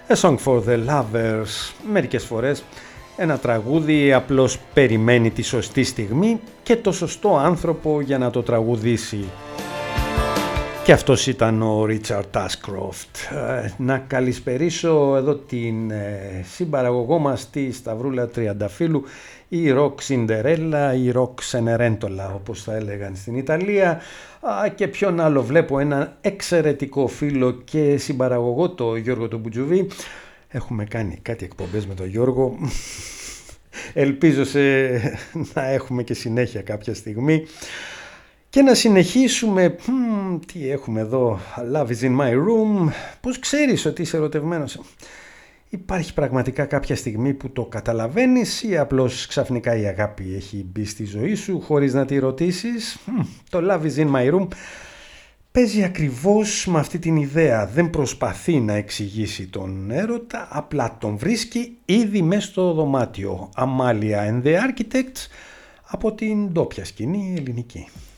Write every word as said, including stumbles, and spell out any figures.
A Song for the Lovers. Μερικές φορές ένα τραγούδι απλώς περιμένει τη σωστή στιγμή και το σωστό άνθρωπο για να το τραγουδήσει. Και αυτός ήταν ο Richard Ashcroft. Να καλησπερίσω εδώ την συμπαραγωγό μας, τη Σταυρούλα Τριανταφύλου, η Ροκ Σιντερέλα, η Ροκ Σενερέντολα όπως θα έλεγαν στην Ιταλία. Και ποιον άλλο, βλέπω ένα εξαιρετικό φίλο και συμπαραγωγό, το Γιώργο τον Μπουτζουβή. Έχουμε κάνει κάτι εκπομπές με τον Γιώργο. Ελπίζω σε... να έχουμε και συνέχεια κάποια στιγμή. Και να συνεχίσουμε, hmm, τι έχουμε εδώ, Love is in my room, πώς ξέρεις ότι είσαι ερωτευμένος? Υπάρχει πραγματικά κάποια στιγμή που το καταλαβαίνεις ή απλώς ξαφνικά η αγάπη έχει μπει στη ζωή σου χωρίς να τη ρωτήσεις? Hmm, το Love is in my room παίζει ακριβώς με αυτή την ιδέα, δεν προσπαθεί να εξηγήσει τον έρωτα, απλά τον βρίσκει ήδη μέσα στο δωμάτιο. Amalia and the Architects από την ντόπια σκηνή ελληνική.